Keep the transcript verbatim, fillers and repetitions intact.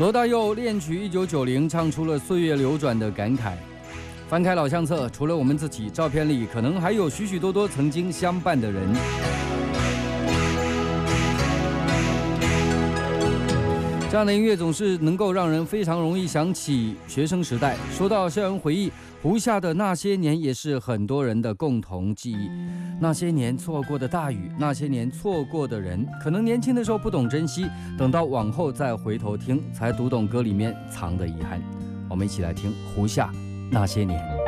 罗大佑恋曲一九九零，唱出了岁月流转的感慨。翻开老相册，除了我们自己，照片里可能还有许许多多曾经相伴的人。这样的音乐总是能够让人非常容易想起学生时代。说到校园回忆，胡夏的那些年也是很多人的共同记忆。那些年错过的大雨，那些年错过的人，可能年轻的时候不懂珍惜，等到往后再回头听，才读懂歌里面藏的遗憾。我们一起来听胡夏《那些年》。